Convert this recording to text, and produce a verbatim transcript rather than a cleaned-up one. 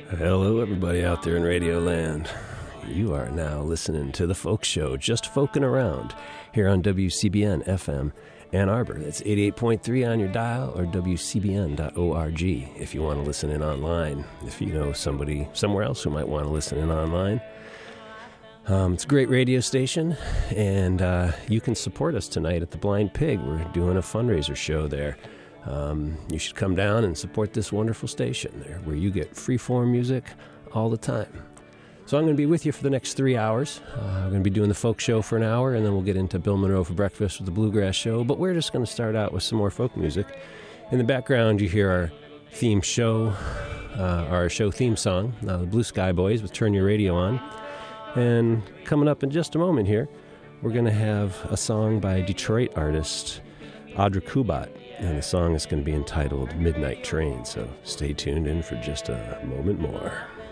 Hello, everybody out there in Radio Land. You are now listening to The Folk Show, Just Folkin' Around, here on W C B N F M Ann Arbor. That's eighty-eight point three on your dial, or W C B N dot org if you want to listen in online. If you know somebody somewhere else who might want to listen in online. Um, it's a great radio station, and uh, you can support us tonight at the Blind Pig. We're doing a fundraiser show there. Um, you should come down and support this wonderful station there, where you get free-form music all the time. So I'm going to be with you for the next three hours. Uh, I'm going to be doing the folk show for an hour, and then we'll get into Bill Monroe for breakfast with the Bluegrass Show. But we're just going to start out with some more folk music. In the background, you hear our theme show, uh, our show theme song, uh, the Blue Sky Boys with Turn Your Radio On. And coming up in just a moment here, we're going to have a song by Detroit artist Audra Kubat. And the song is going to be entitled Midnight Train, so stay tuned in for just a moment more.